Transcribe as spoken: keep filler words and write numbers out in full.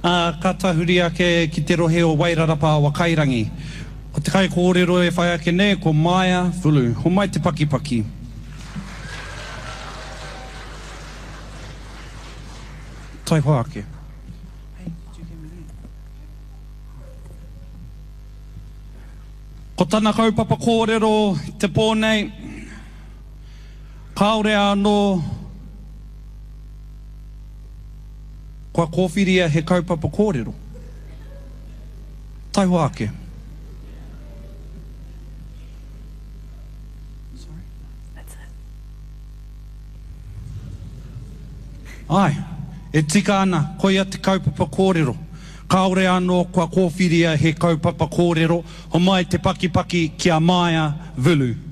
uh, ka tahuri ake ki te rohe o Wairarapa wa Kairangi. O te kai kōrero e whai ake ne, ko Maia Vulu. Ho mai te pakipaki. Tai hoa ake. Ko tana kaupapa kōrero te pōnei, kaore anō, kua kōwhiria he kaupapa kōrero. Tai hoa ake. Ai, e tika ana, koia te kaupapa kōrero. Kaore anō kua kōwhiria he kaupapa kōrero, ho mai te pakipaki kia Maia Vulu.